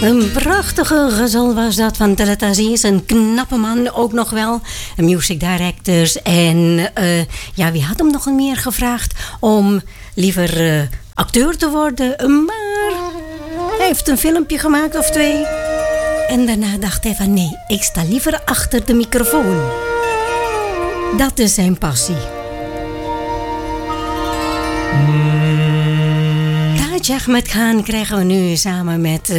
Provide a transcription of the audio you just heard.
Een prachtige gezel was dat van Talat Aziz. Een knappe man ook nog wel. Music directors. En wie had hem nog meer gevraagd om liever acteur te worden. Maar hij heeft een filmpje gemaakt of 2. En daarna dacht hij van nee, ik sta liever achter de microfoon. Dat is zijn passie. Taj Ahmed Khan krijgen we nu samen met